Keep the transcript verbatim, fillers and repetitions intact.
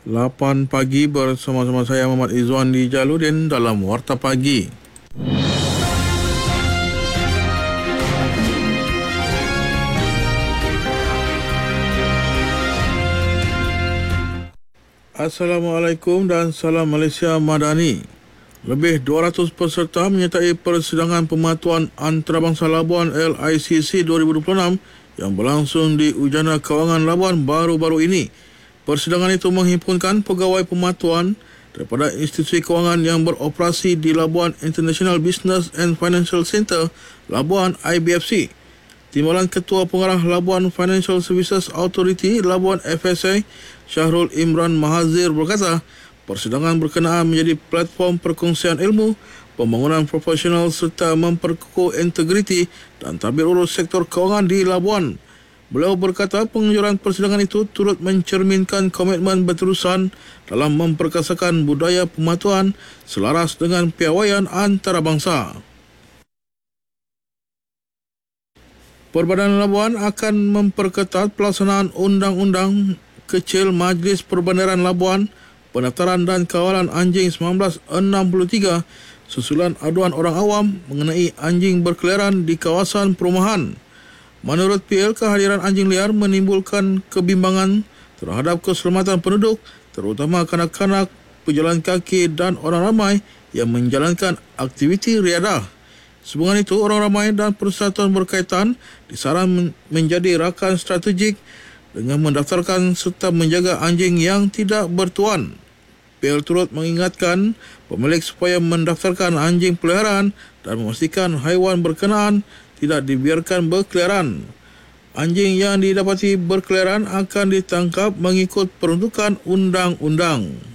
lapan pagi bersama-sama saya Muhammad Izwan di Jaludin dalam Warta Pagi. Assalamualaikum dan salam Malaysia Madani. Lebih dua ratus peserta menyertai persidangan pematuan antarabangsa Labuan L I C C dua ribu dua puluh enam yang berlangsung di Ujana Kewangan Labuan baru-baru ini. Persidangan itu menghimpunkan pegawai pematuan daripada institusi kewangan yang beroperasi di Labuan International Business and Financial Centre, Labuan I B F C. Timbalan Ketua Pengarah Labuan Financial Services Authority, Labuan F S A, Syahrul Imran Mahazir berkata, persidangan berkenaan menjadi platform perkongsian ilmu, pembangunan profesional serta memperkukuh integriti dan tabir urus sektor kewangan di Labuan. Beliau berkata penganjuran persidangan itu turut mencerminkan komitmen berterusan dalam memperkasakan budaya pematuan selaras dengan piawaian antarabangsa. Perbadanan Labuan akan memperketat pelaksanaan Undang-Undang Kecil Majlis Perbandaran Labuan, Pendaftaran dan Kawalan Anjing seribu sembilan ratus enam puluh tiga susulan aduan orang awam mengenai anjing berkeliaran di kawasan perumahan. Menurut P L, kehadiran anjing liar menimbulkan kebimbangan terhadap keselamatan penduduk, terutama kanak-kanak, pejalan kaki dan orang ramai yang menjalankan aktiviti riadah. Sehubungan itu, orang ramai dan persatuan berkaitan disaran menjadi rakan strategik dengan mendaftarkan serta menjaga anjing yang tidak bertuan. P L turut mengingatkan pemilik supaya mendaftarkan anjing peliharaan dan memastikan haiwan berkenaan tidak dibiarkan berkeliaran. Anjing yang didapati berkeliaran akan ditangkap mengikut peruntukan undang-undang.